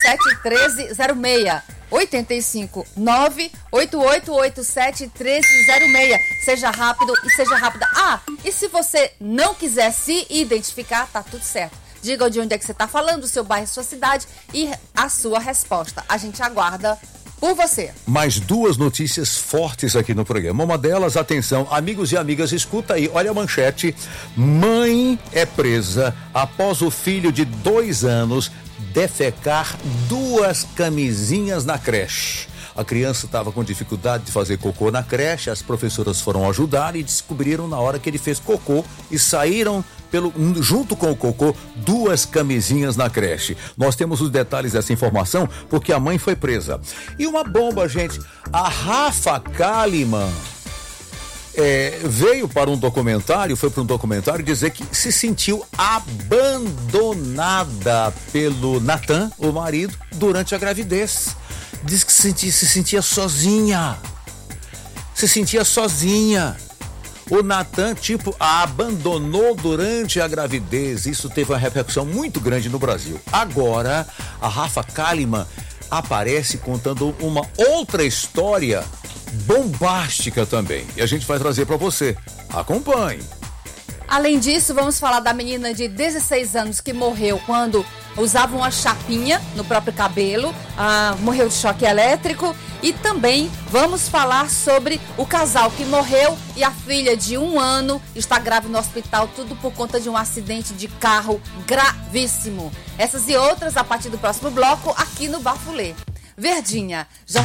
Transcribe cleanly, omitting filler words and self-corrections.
8887-1306. 859-8887-1306. Seja rápido e seja rápida. E se você não quiser se identificar, tá tudo certo. Diga de onde é que você está falando, o seu bairro, sua cidade e a sua resposta. A gente aguarda por você. Mais duas notícias fortes aqui no programa. Uma delas, atenção, amigos e amigas, escuta aí, olha a manchete. Mãe é presa após o filho de 2 anos defecar 2 camisinhas na creche. A criança estava com dificuldade de fazer cocô na creche, as professoras foram ajudar e descobriram na hora que ele fez cocô e saíram junto com o cocô 2 camisinhas na creche. Nós temos os detalhes dessa informação porque a mãe foi presa. E uma bomba, gente, a Rafa Kalimann veio para um documentário, foi para um documentário dizer que se sentiu abandonada pelo Natan, o marido, durante a gravidez. Diz que se sentia sozinha. O Natan, a abandonou durante a gravidez. Isso teve uma repercussão muito grande no Brasil. Agora, a Rafa Kalimann aparece contando uma outra história bombástica também. E a gente vai trazer para você. Acompanhe. Além disso, vamos falar da menina de 16 anos que morreu quando usava uma chapinha no próprio cabelo, morreu de choque elétrico. E também vamos falar sobre o casal que morreu e a filha de 1 ano está grave no hospital, tudo por conta de um acidente de carro gravíssimo. Essas e outras a partir do próximo bloco aqui no Bafulê. Verdinha,